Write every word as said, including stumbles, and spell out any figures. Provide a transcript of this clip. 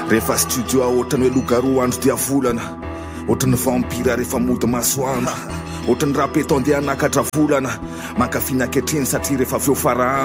rehefa studio ohatrany hoe logaro andro dia volana, ohatrany vampira rehefa mody masoandro, ohatrany rapeto andeha nakatra volana, mankafina ankehitriny satria rehefa aveo farahandro